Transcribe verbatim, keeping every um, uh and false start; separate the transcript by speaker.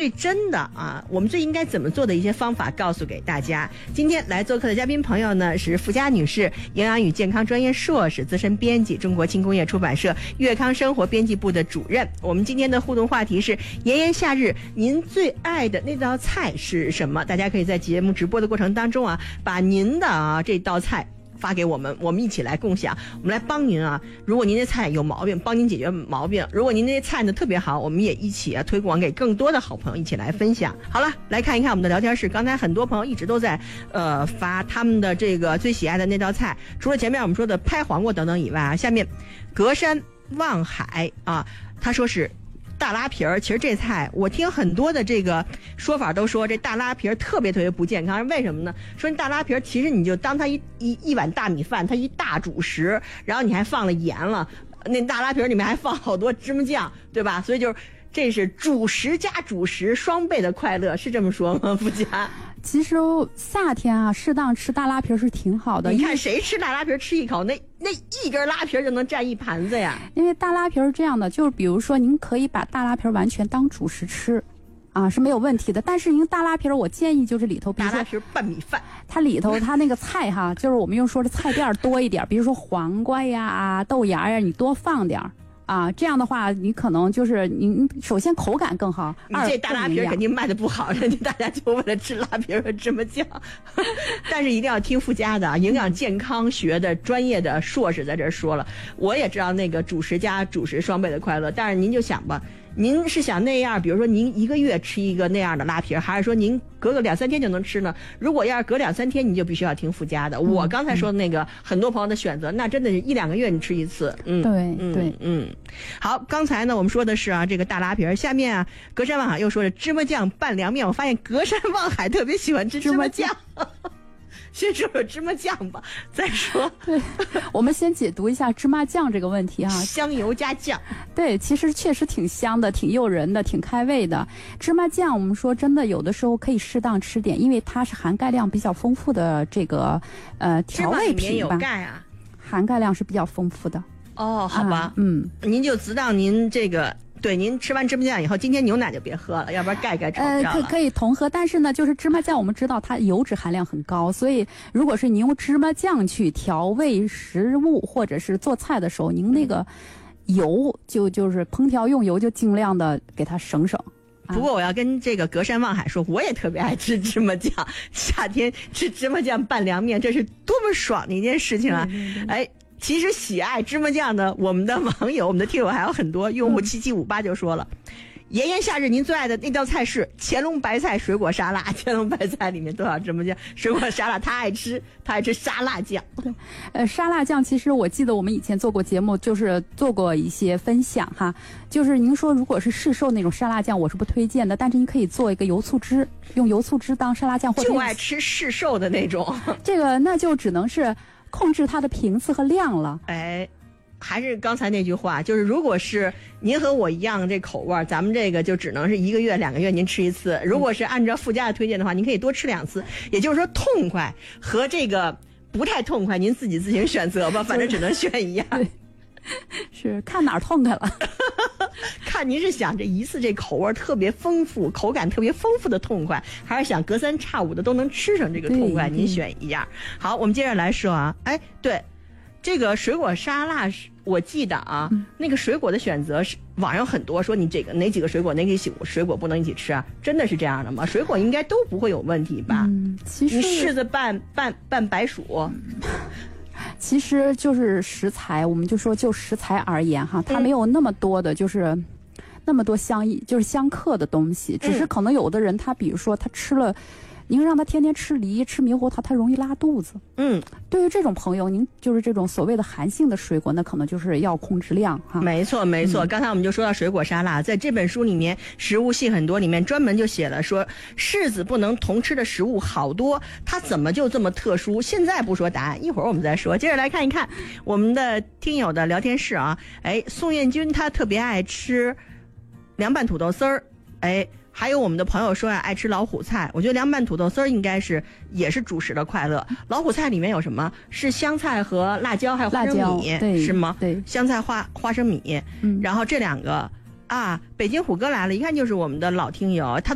Speaker 1: 最真的啊，我们最应该怎么做的一些方法告诉给大家。今天来做客的嘉宾朋友呢是付佳女士，营养与健康专业硕士，资深编辑，中国轻工业出版社悦康生活编辑部的主任。我们今天的互动话题是炎炎夏日您最爱的那道菜是什么？大家可以在节目直播的过程当中啊，把您的啊这道菜发给我们，我们一起来共享，我们来帮您啊。如果您的菜有毛病，帮您解决毛病；如果您的菜呢特别好，我们也一起啊推广给更多的好朋友，一起来分享。好了，来看一看我们的聊天室。刚才很多朋友一直都在呃发他们的这个最喜爱的那道菜，除了前面我们说的拍黄瓜等等以外啊，下面隔山望海啊，他说是大拉皮儿。其实这菜我听很多的这个说法都说这大拉皮儿特别特别不健康，为什么呢？说你大拉皮儿其实你就当它一一一碗大米饭，它一大主食，然后你还放了盐了，那大拉皮儿里面还放好多芝麻酱，对吧？所以就是这是主食加主食双倍的快乐，是这么说吗？付佳？
Speaker 2: 其实夏天啊，适当吃大拉皮是挺好的。
Speaker 1: 你看谁吃大拉皮吃一口，那那一根拉皮就能占一盘子呀。
Speaker 2: 因为大拉皮是这样的，就是比如说您可以把大拉皮完全当主食吃，啊是没有问题的。但是您大拉皮我建议就是里头，比如说
Speaker 1: 大拉皮拌米饭，
Speaker 2: 它里头它那个菜哈，就是我们用说的菜垫多一点，比如说黄瓜呀、豆芽呀，你多放点。啊，这样的话，你可能就是您首先口感更好，
Speaker 1: 你这大拉皮肯定卖的不好，人家大家就为了吃拉皮和芝麻酱。但是一定要听附加的营养健康学的专业的硕士在这说了，我也知道那个主食加主食双倍的快乐，但是您就想吧，您是想那样，比如说您一个月吃一个那样的拉皮，还是说您隔个两三天就能吃呢？如果要是隔两三天，你就必须要听附加的。我刚才说的那个、嗯、很多朋友的选择，那真的是一两个月你吃一次。嗯，
Speaker 2: 对对，
Speaker 1: 嗯。好，刚才呢我们说的是啊这个大拉皮，下面啊隔山望海又说了芝麻酱拌凉面。我发现隔山望海特别喜欢吃芝麻酱。先说说芝麻酱吧，再说。
Speaker 2: 对，我们先解读一下芝麻酱这个问题啊。
Speaker 1: 香油加酱，
Speaker 2: 对，其实确实挺香的，挺诱人的，挺开胃的。芝麻酱，我们说真的，有的时候可以适当吃点，因为它是含钙量比较丰富的这个呃调味品吧。芝麻里面
Speaker 1: 有钙啊，
Speaker 2: 含钙量是比较丰富的。
Speaker 1: 哦，好吧，
Speaker 2: 啊、嗯，
Speaker 1: 您就知道您这个。对，您吃完芝麻酱以后，今天牛奶就别喝了，要不然钙钙超标了。
Speaker 2: 呃，可可以同喝，但是呢，就是芝麻酱，我们知道它油脂含量很高，所以如果是您用芝麻酱去调味食物或者是做菜的时候，您那个油就就是烹调用油就尽量的给它省省。
Speaker 1: 不过我要跟这个隔山望海说，我也特别爱吃芝麻酱，夏天吃芝麻酱拌凉面，这是多么爽的一件事情啊！对对对，哎。其实喜爱芝麻酱的我们的网友我们的听友还有很多，用户七七五八就说了，炎炎夏日您最爱的那道菜是乾隆白菜水果沙拉。乾隆白菜里面多少芝麻酱？水果沙拉他爱吃，他爱吃沙拉酱。
Speaker 2: 对，呃，沙拉酱其实我记得我们以前做过节目，就是做过一些分享哈。就是您说如果是市售那种沙拉酱，我是不推荐的，但是您可以做一个油醋汁，用油醋汁当沙拉酱，或者
Speaker 1: 就爱吃市售的那种。
Speaker 2: 这个那就只能是控制它的频次和量了。
Speaker 1: 哎，还是刚才那句话，就是如果是您和我一样这口味，咱们这个就只能是一个月两个月您吃一次。如果是按照附加的推荐的话，您可以多吃两次。也就是说痛快和这个不太痛快您自己自行选择吧，反正只能选一样。
Speaker 2: 是看哪儿痛快了。
Speaker 1: 看您是想这一次这口味特别丰富，口感特别丰富的痛快，还是想隔三差五的都能吃上这个痛快，您选一样。好，我们接着来说啊，哎，对，这个水果沙拉我记得啊、嗯、那个水果的选择是网上很多说你这个哪几个水果哪几个水果不能一起吃啊，真的是这样的吗？水果应该都不会有问题吧？
Speaker 2: 嗯，其实
Speaker 1: 你柿子拌拌拌白薯、嗯
Speaker 2: 其实就是食材，我们就说就食材而言哈，它没有那么多的就是、嗯、那么多相就是相克的东西，只是可能有的人他比如说他吃了，您让他天天吃梨吃猕猴桃，他容易拉肚子。嗯，对于这种朋友，您就是这种所谓的寒性的水果，那可能就是要控制量哈。
Speaker 1: 没错没错、嗯、刚才我们就说到水果沙拉，在这本书里面食物系很多里面专门就写了说柿子不能同吃的食物好多，它怎么就这么特殊？现在不说答案，一会儿我们再说。接着来看一看我们的听友的聊天室啊，哎，宋彦军他特别爱吃凉拌土豆丝儿，哎，还有我们的朋友说呀，爱吃老虎菜。我觉得凉拌土豆丝儿应该是也是主食的快乐。老虎菜里面有什么？是香菜和辣椒，还有花生米，是吗？
Speaker 2: 对，
Speaker 1: 香菜花花生米。嗯，然后这两个啊，北京虎哥来了，一看就是我们的老听友，他